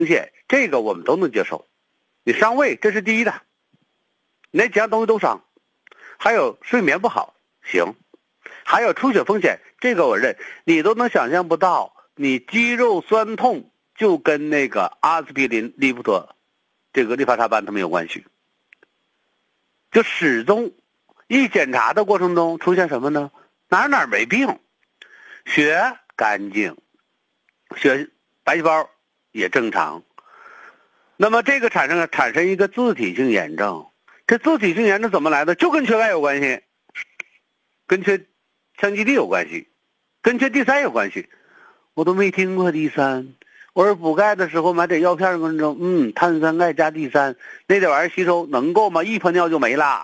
险，这个我们都能接受。你伤胃，这是第一的，你那几样东西都伤。还有睡眠不好，行。还有出血风险，这个我认，你都能想象不到，你肌肉酸痛就跟那个阿司匹林、利福妥、这个利伐沙班他们有关系。就始终一检查的过程中出现什么呢？哪儿没病，血干净，血白细胞也正常。那么这个产生一个自体性炎症，这自体性炎症怎么来的？就跟缺钙有关系，跟缺羟基地有关系，跟缺D3有关系。我都没听过D3，我说补钙的时候买点药片跟着，碳酸钙加D3，那点玩意儿吸收能够吗？一泡尿就没了。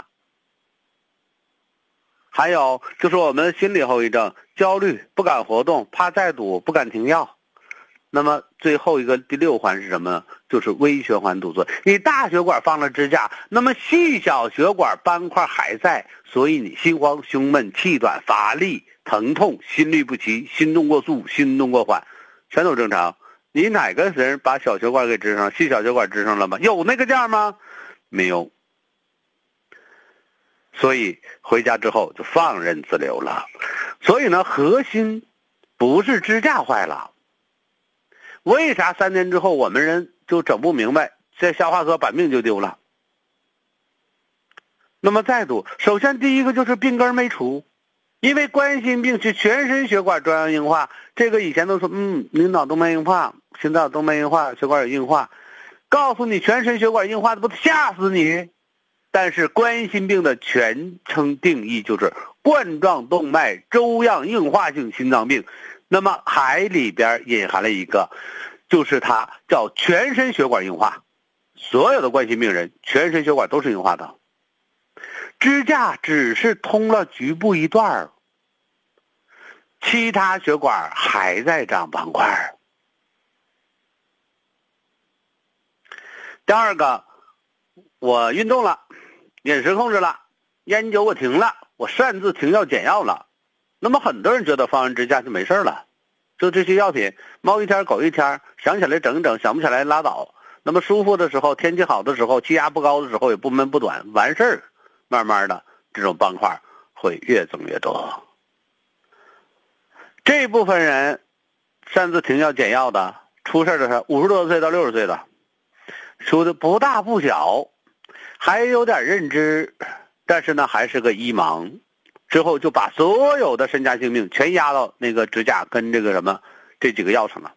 还有就是我们心理后遗症，焦虑，不敢活动，怕再堵，不敢停药。那么最后一个第6环是什么呢？就是微循环堵塞。你大血管放了支架，那么细小血管斑块还在，所以你心慌、胸闷、气短、乏力、疼痛、心律不齐、心动过速、心动过缓，全都正常。你哪个人把小血管给支上，细小血管支上了吗？有那个价吗？没有。所以回家之后就放任自流了。所以呢，核心不是支架坏了。为啥3年之后我们人就整不明白，这消化科把命就丢了？那么再度，首先第一个就是病根没除，因为冠心病是全身血管中央硬化，这个以前都说你脑动脉硬化、心脏动脉硬化、血管有硬化，告诉你全身血管硬化的不吓死你？但是冠心病的全称定义就是冠状动脉粥样硬化性心脏病，那么海里边隐含了一个，就是它叫全身血管硬化。所有的冠心病人全身血管都是硬化的，支架只是通了局部一段，其他血管还在长斑块。第二个，我运动了，饮食控制了，烟酒我停了，我擅自停药减药了。那么很多人觉得放完支架就没事了，就这些药品猫一天狗一天，想起来整一整，想不起来拉倒。那么舒服的时候，天气好的时候，气压不高的时候，也不闷不短，完事儿，慢慢的这种斑块会越增越多。这部分人擅自停药减药的，出事的是50多岁到60岁的，出的不大不小，还有点认知，但是呢还是个医盲，之后就把所有的身家性命全压到那个支架跟这个什么这几个药上了。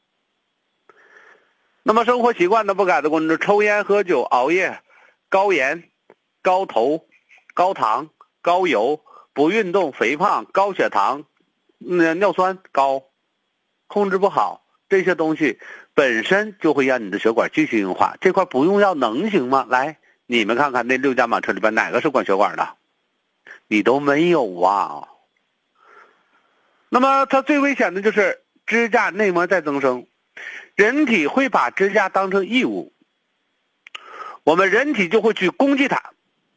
那么生活习惯的不改的过程中，抽烟喝酒熬夜，高盐高头高糖高油，不运动肥胖高血糖，尿酸高，控制不好，这些东西本身就会让你的血管继续硬化。这块不用药能行吗？来，你们看看那6驾马车里边哪个是管血管的？你都没有啊。那么它最危险的就是支架内膜再增生，人体会把支架当成异物，我们人体就会去攻击它，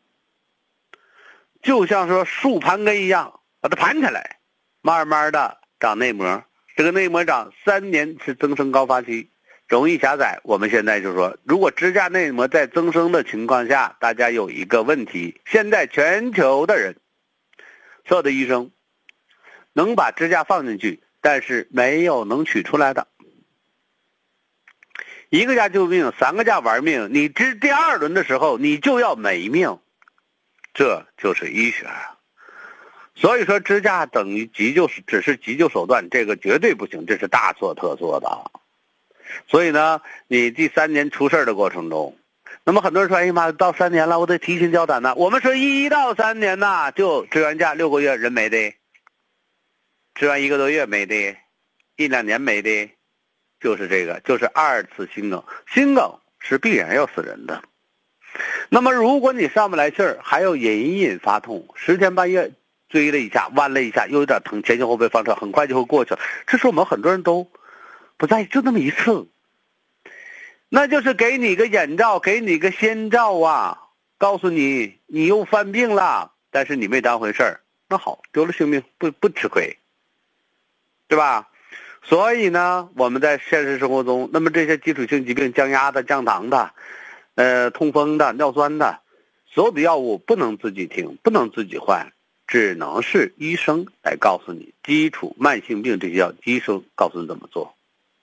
就像说树盘根一样，把它盘起来，慢慢的长内膜。这个内膜长3年是增生高发期，容易狭窄。我们现在就说，如果支架内膜在增生的情况下，大家有一个问题，现在全球的人，所有的医生能把支架放进去，但是没有能取出来的。1个架救命，3个架玩命，你第2轮的时候你就要没命，这就是医学。所以说支架等于急救，只是急救手段，这个绝对不行，这是大错特错的。所以呢，你第3年出事的过程中，那么很多人说，哎呀妈，到3年了，我得提心吊胆呐。我们说1到3年呐，就支完架6个月人没的，支完1个多月没的，1、2年没的，就是这个，就是2次心梗。心梗是必然要死人的。那么如果你上不来气儿，还有隐隐发痛，10天半夜追了一下，弯了一下，又有点疼，前胸后背放车，很快就会过去了。这是我们很多人都不在意，就那么一次，那就是给你个眼罩，给你个先兆啊，告诉你你又犯病了，但是你没当回事儿，那好，丢了性命不吃亏，对吧？ 所以呢，我们在现实生活中，那么这些基础性疾病，降压的、降糖的，痛风的、尿酸的，所有的药物不能自己停，不能自己换，只能是医生来告诉你。基础慢性病这些药，医生告诉你怎么做。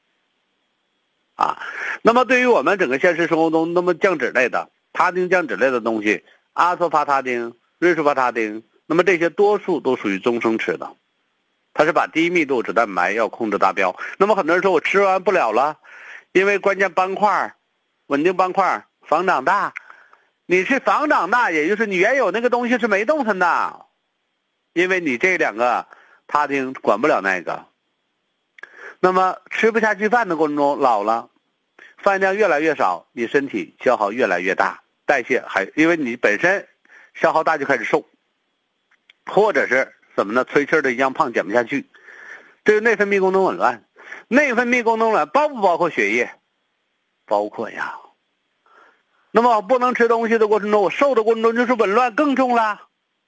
那么对于我们整个现实生活中，那么降脂类的、他汀降脂类的东西，阿索伐他汀、瑞舒伐他汀，那么这些多数都属于终生吃的。它是把低密度脂蛋白要控制达标。那么很多人说我吃完不了了，因为关键斑块、稳定斑块、防长大，你是防长大，也就是你原有那个东西是没动弹的，因为你这两个他汀管不了那个。那么吃不下去饭的过程中，老了，饭量越来越少，你身体消耗越来越大，代谢还因为你本身消耗大就开始瘦，或者是怎么呢？吹气的一样胖，减不下去，这是内分泌功能紊乱。内分泌功能紊乱包不包括血液？包括呀。那么不能吃东西的过程中，我瘦的过程中就是紊乱更重了。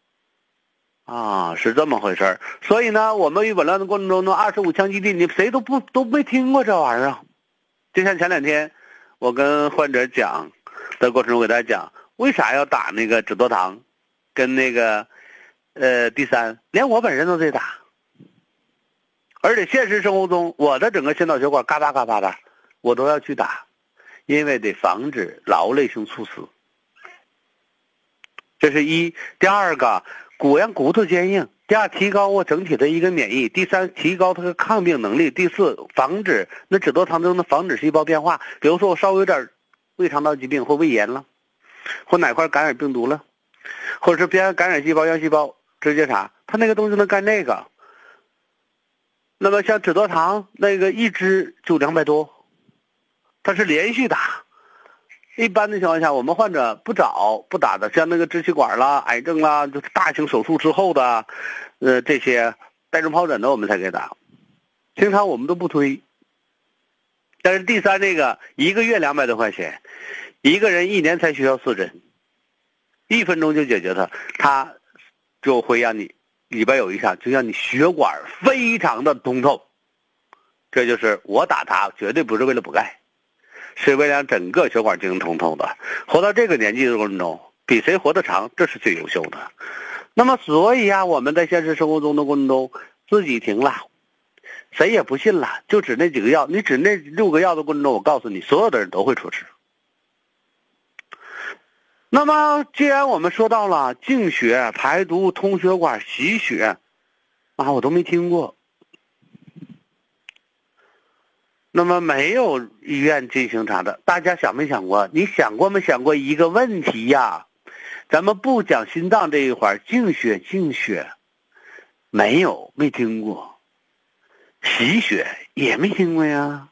是这么回事。所以呢，我们与紊乱的过程中呢，25羟基地，你谁都没听过这玩意儿。就像前2天我跟患者讲的过程中，我给大家讲为啥要打那个脂多糖，跟那个D3，连我本人都得打。而且现实生活中，我的整个心脑血管嘎巴嘎巴的，我都要去打，因为得防止劳累性猝死。这是一。第二个，让骨头坚硬。第二，提高我整体的一个免疫。第三，提高它的抗病能力。第四，防止那脂多糖中的防止细胞变化。比如说我稍微有点胃肠道疾病或胃炎了，或哪块感染病毒了，或者是别感染细胞、样细胞直接啥，它那个东西能干那个。那么像脂多糖那个一支就200多，它是连续打。一般的情况下，我们患者不打的，像那个支气管啦、癌症啦，就是大型手术之后的，这些带状疱疹的，我们才给打。平常我们都不推。但是第三这个1个月200多块钱，一个人1年才需要4针，1分钟就解决它，它就会让你里边有一项，就让你血管非常的通透。这就是我打它绝对不是为了补钙，是为了让整个血管进行通透的。活到这个年纪的过程中，比谁活得长，这是最优秀的。那么所以我们在现实生活中的过程中自己停了，谁也不信了，就指那几个药，你指那6个药的过程中，我告诉你，所有的人都会出事。那么既然我们说到了净血、排毒、通血管、洗血，我都没听过。那么没有医院进行啥的，大家想没想过？你想过没想过一个问题呀？咱们不讲心脏这一块，净血没听过，洗血也没听过呀。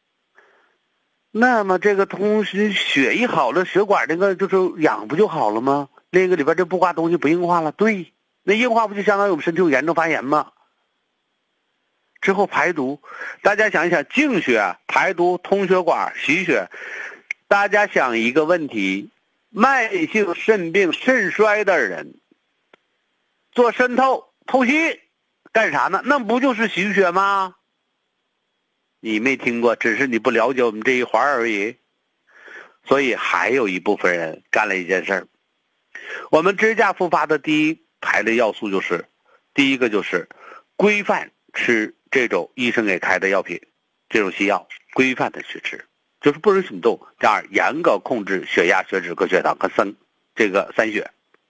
那么这个血一好了，血管那个就是氧不就好了吗？那个里边这不刮东西不硬化了？对，那硬化不就相当于我们身体有严重发炎吗？之后排毒，大家想一想，净血、排毒、通血管、洗血，大家想一个问题：慢性肾病、肾衰的人做渗透、透析干啥呢？那不就是洗血吗？你没听过，只是你不了解我们这一环而已。所以还有一部分人干了一件事儿，我们支架复发的第一排的要素就是，第一个就是规范吃这种医生给开的药品，这种西药规范的去吃，就是不能行动。第二，严格控制血压、血脂和血糖和三血。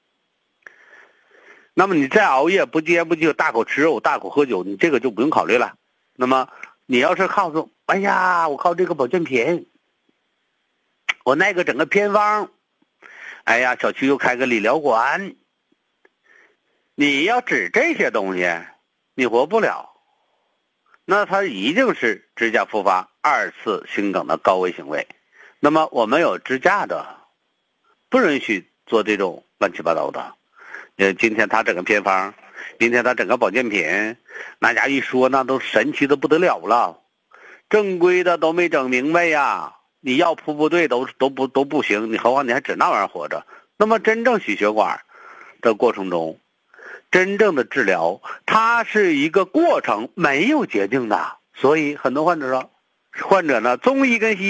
那么你再熬夜不戒不就大口吃肉、大口喝酒，你这个就不用考虑了。那么你要是靠说，哎呀，我靠这个保健品，我那个整个偏方，哎呀，小区又开个理疗馆，你要指这些东西，你活不了。那它一定是支架复发2次心梗的高危行为。那么我们有支架的，不允许做这种乱七八糟的。今天他整个偏方，明天他整个保健品，那家一说那都神奇的不得了了，正规的都没整明白呀，你药铺不对都不行，你何况你还指那玩意儿活着。那么真正洗血管的过程中，真正的治疗它是一个过程，没有捷径的。 所以很多患者呢，中医跟西医